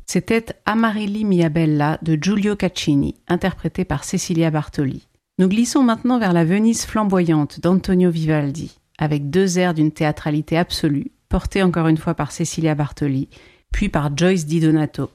C'était Amaryllis mia bella de Giulio Caccini, interprété par Cecilia Bartoli. Nous glissons maintenant vers la Venise flamboyante d'Antonio Vivaldi, avec 2 airs d'une théâtralité absolue, portés encore une fois par Cecilia Bartoli, puis par Joyce Di Donato,